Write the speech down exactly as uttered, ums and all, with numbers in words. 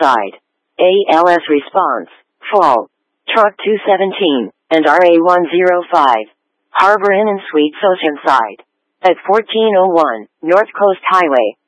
Side. A L S response. Fall. Truck two seventeen, and R A one oh five. Harbor Inn and Suites Oceanside. At fourteen oh one, North Coast Highway.